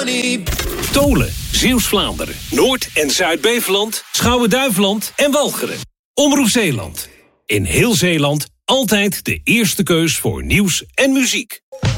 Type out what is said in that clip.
money. Tolen, Zeeuws-Vlaanderen, Noord- en Zuid-Beveland, Schouwen-Duiveland en Walcheren. Omroep Zeeland. In heel Zeeland altijd de eerste keus voor nieuws en muziek.